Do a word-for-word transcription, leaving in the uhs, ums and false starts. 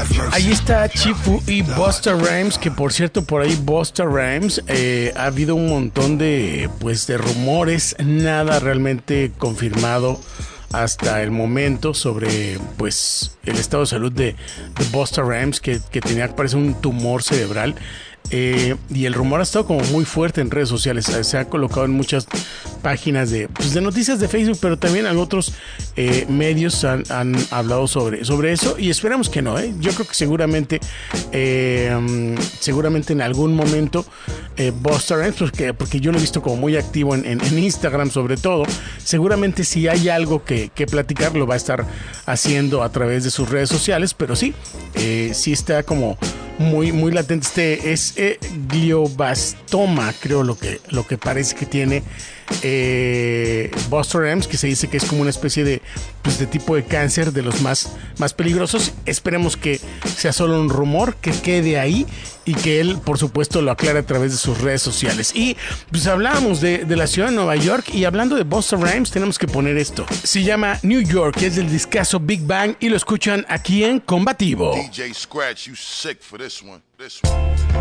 Ahí está Chifu y Busta Rhymes, que por cierto por ahí Busta Rhymes eh, ha habido un montón de pues de rumores, nada realmente confirmado hasta el momento sobre pues el estado de salud de, de Busta Rhymes, que, que tenía parece un tumor cerebral. Eh, y el rumor ha estado como muy fuerte en redes sociales, se ha colocado en muchas páginas de, pues de noticias de Facebook, pero también en otros eh, medios han, han hablado sobre, sobre eso, y esperamos que no, ¿eh? Yo creo que seguramente eh, seguramente en algún momento eh, Busta Rhymes, porque, porque yo lo he visto como muy activo en, en, en Instagram sobre todo, seguramente si hay algo que, que platicar lo va a estar haciendo a través de sus redes sociales, pero sí, eh, sí está como muy muy latente. Este es eh, glioblastoma, creo lo que lo que parece que tiene eh, Busta Rhymes, que se dice que es como una especie de pues, de tipo de cáncer de los más más peligrosos. Esperemos que sea solo un rumor, que quede ahí y que él por supuesto lo aclare a través de sus redes sociales. Y pues hablábamos de, de la ciudad de Nueva York, y hablando de Busta Rhymes tenemos que poner esto. Se llama New York, es del discazo Big Bang, y lo escuchan aquí en Combativo. D J Scratch, you sick for this one. This one.